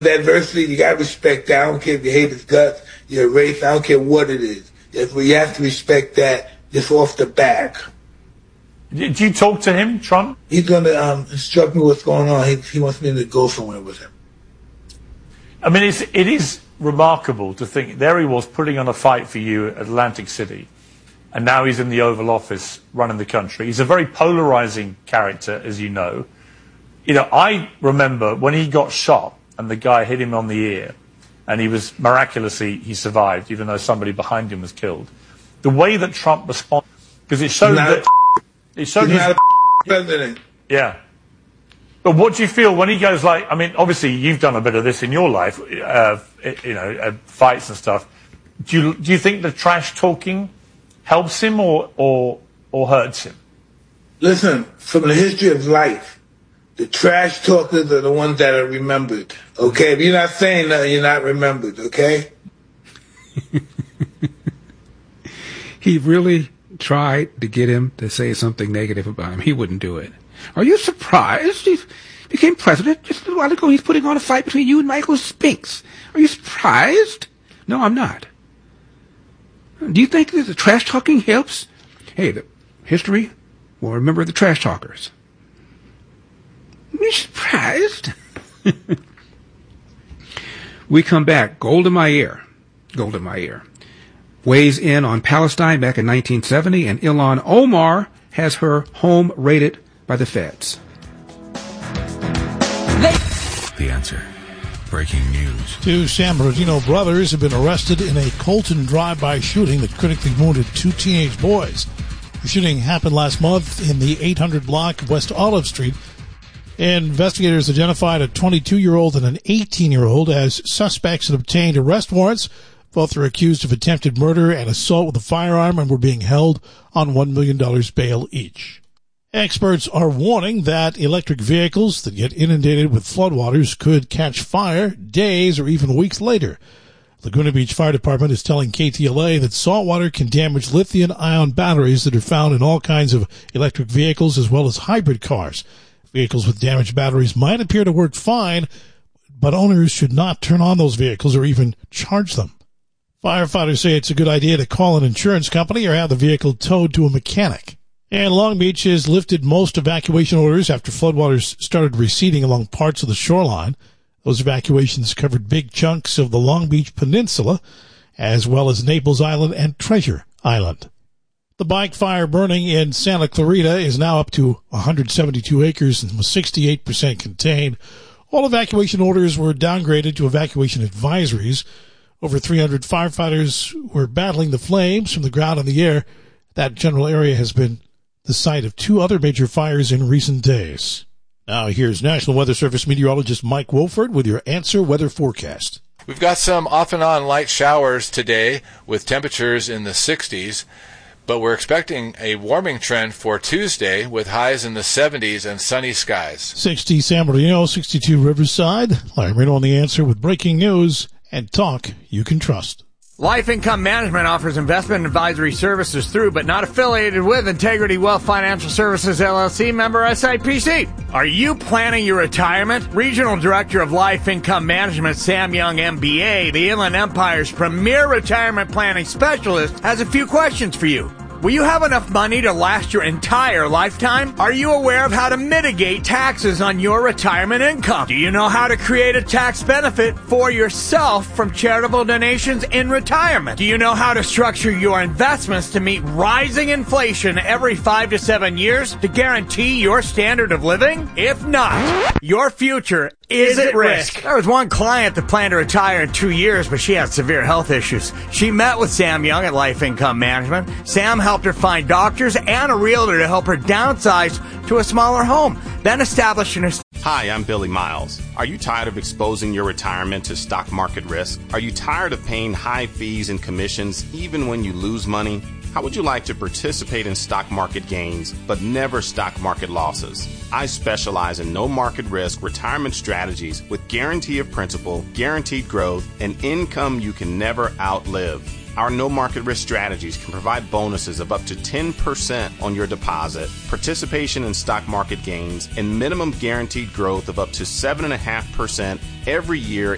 Adversity, you got to respect that. I don't care if you hate his guts, you're a race, I don't care what it is. You have to respect that just off the back. Did you talk to him, Trump? He's going to instruct me what's going on. He wants me to go somewhere with him. I mean, it is remarkable to think there he was putting on a fight for you at Atlantic City, and now he's in the Oval Office running the country. He's a very polarizing character, as you know. You know, I remember when he got shot and the guy hit him on the ear, and he survived, even though somebody behind him was killed. The way that Trump responded, because it showed that he's not a president. Yeah. But what do you feel when he goes like, I mean, obviously you've done a bit of this in your life, fights and stuff. Do you think the trash talking helps him or hurts him? Listen, from the history of life, the trash talkers are the ones that are remembered, okay? If you're not saying nothing, you're not remembered, okay? He really tried to get him to say something negative about him. He wouldn't do it. Are you surprised? He became president just a little while ago. He's putting on a fight between you and Michael Spinks. Are you surprised? No, I'm not. Do you think that the trash talking helps? Hey, the history will remember the trash talkers. Are you surprised? We come back. Golda Meir weighs in on Palestine back in 1970, and Ilhan Omar has her home raided by the feds. The Answer. Breaking news. Two San Bernardino brothers have been arrested in a Colton drive-by shooting that critically wounded two teenage boys. The shooting happened last month in the 800 block of West Olive Street. Investigators identified a 22-year-old and an 18-year-old as suspects and obtained arrest warrants. Both are accused of attempted murder and assault with a firearm and were being held on $1 million bail each. Experts are warning that electric vehicles that get inundated with floodwaters could catch fire days or even weeks later. Laguna Beach Fire Department is telling KTLA that saltwater can damage lithium-ion batteries that are found in all kinds of electric vehicles as well as hybrid cars. Vehicles with damaged batteries might appear to work fine, but owners should not turn on those vehicles or even charge them. Firefighters say it's a good idea to call an insurance company or have the vehicle towed to a mechanic. And Long Beach has lifted most evacuation orders after floodwaters started receding along parts of the shoreline. Those evacuations covered big chunks of the Long Beach Peninsula, as well as Naples Island and Treasure Island. The bike fire burning in Santa Clarita is now up to 172 acres and was 68% contained. All evacuation orders were downgraded to evacuation advisories. Over 300 firefighters were battling the flames from the ground and the air. That general area has been the site of two other major fires in recent days. Now here's National Weather Service meteorologist Mike Wolford with your Answer Weather Forecast. We've got some off and on light showers today with temperatures in the 60s, but we're expecting a warming trend for Tuesday with highs in the 70s and sunny skies. 60 San Bernardino, 62 Riverside. Larry Marino on The Answer with breaking news and talk you can trust. Life Income Management offers investment advisory services through, but not affiliated with, Integrity Wealth Financial Services, LLC, member SIPC. Are you planning your retirement? Regional Director of Life Income Management, Sam Young, MBA, the Inland Empire's premier retirement planning specialist, has a few questions for you. Will you have enough money to last your entire lifetime? Are you aware of how to mitigate taxes on your retirement income? Do you know how to create a tax benefit for yourself from charitable donations in retirement? Do you know how to structure your investments to meet rising inflation every 5 to 7 years to guarantee your standard of living? If not, your future is at risk. There was one client that planned to retire in 2 years, but she had severe health issues. She met with Sam Young at Life Income Management. Sam helped her find doctors and a realtor to help her downsize to a smaller home, then establish an... Hi, I'm Billy Miles. Are you tired of exposing your retirement to stock market risk? Are you tired of paying high fees and commissions even when you lose money? How would you like to participate in stock market gains, but never stock market losses? I specialize in no market risk retirement strategies with guarantee of principal, guaranteed growth, and income you can never outlive. Our no market risk strategies can provide bonuses of up to 10% on your deposit, participation in stock market gains, and minimum guaranteed growth of up to 7.5% every year